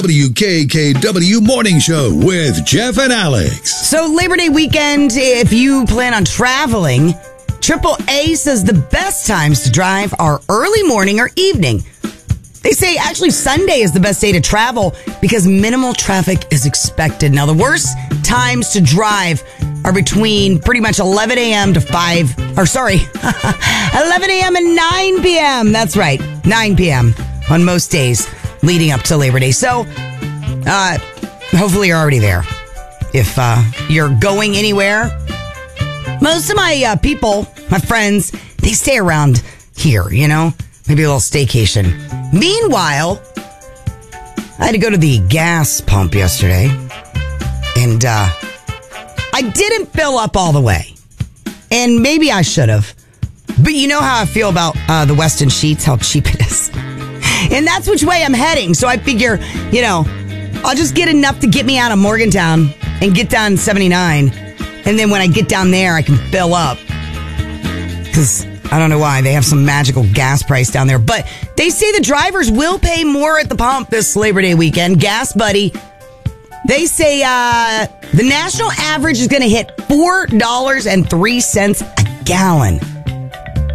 WKKW Morning Show with Jeff and Alex. So Labor Day weekend, if you plan on traveling, AAA says the best times to drive are early morning or evening. They say actually Sunday is the best day to travel because minimal traffic is expected. Now the worst times to drive are between pretty much 11 a.m. to 11 a.m. and 9 p.m. That's right, 9 p.m. on most days leading up to Labor Day. So, hopefully you're already there. If you're going anywhere, most of my people, my friends, they stay around here, maybe a little staycation. Meanwhile, I had to go to the gas pump yesterday, and I didn't fill up all the way. And maybe I should have. But you know how I feel about the Weston Sheets, how cheap it is. And that's which way I'm heading. So I figure, I'll just get enough to get me out of Morgantown and get down 79. And then when I get down there, I can fill up. Because I don't know why. They have some magical gas price down there. But they say the drivers will pay more at the pump this Labor Day weekend. Gas Buddy. They say the national average is going to hit $4.03 a gallon.